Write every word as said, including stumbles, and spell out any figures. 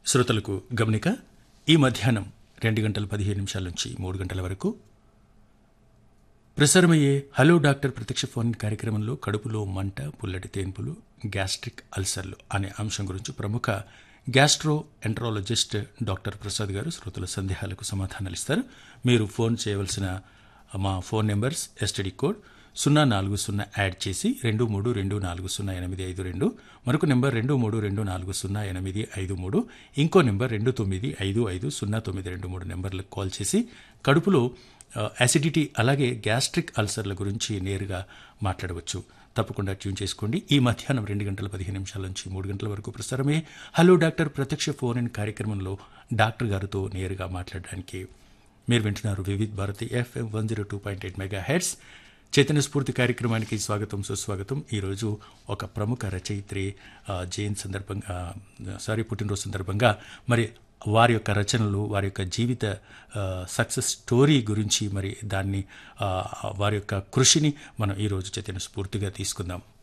శ్రోతలకు గమనిక, ఈ మధ్యాహ్నం రెండు గంటల పదిహేను నిమిషాల నుంచి మూడు గంటల వరకు ప్రసారమయ్యే హలో డాక్టర్ ప్రత్యక్ష ఫోన్ కార్యక్రమంలో కడుపులో మంట, పుల్లటి తేన్పులు, గ్యాస్ట్రిక్ అల్సర్లు అనే అంశం గురించి ప్రముఖ గ్యాస్ట్రో ఎంట్రాలజిస్ట్ డాక్టర్ ప్రసాద్ గారు శ్రోతల సందేహాలకు సమాధానాలు ఇస్తారు. మీరు ఫోన్ చేయవలసిన మా ఫోన్ నెంబర్స్ ఎస్టీడీ కోడ్ సున్నా నాలుగు సున్నా యాడ్ చేసి రెండు మూడు రెండు నాలుగు సున్నా ఎనిమిది ఐదు రెండు, మరొక నెంబర్ రెండు మూడు రెండు నాలుగు సున్నా ఎనిమిది ఐదు మూడు, ఇంకో నెంబర్ రెండు తొమ్మిది ఐదు ఐదు సున్నా తొమ్మిది రెండు మూడు నెంబర్లకు కాల్ చేసి కడుపులో యాసిడిటీ అలాగే గ్యాస్ట్రిక్ అల్సర్ల గురించి నేరుగా మాట్లాడవచ్చు. తప్పకుండా ట్యూన్ చేసుకోండి. ఈ మధ్యాహ్నం రెండు గంటల పదిహేను నిమిషాల నుంచి మూడు గంటల వరకు ప్రసారమే హలో డాక్టర్ ప్రత్యక్ష ఫోన్ ఇన్ కార్యక్రమంలో డాక్టర్ గారితో నేరుగా మాట్లాడడానికి మీరు వింటున్నారు Vividh Bharati FM one zero two point eight mega heads. Chaitanya స్ఫూర్తి కార్యక్రమానికి స్వాగతం, సుస్వాగతం. ఈరోజు ఒక ప్రముఖ రచయిత్రి జయంతి సందర్భంగా సారీ పుట్టినరోజు సందర్భంగా మరి వారి యొక్క రచనలు, వారి యొక్క జీవిత సక్సెస్ స్టోరీ గురించి మరి దాన్ని వారి యొక్క కృషిని మనం ఈరోజు చైతన్య స్ఫూర్తిగా తీసుకుందాం.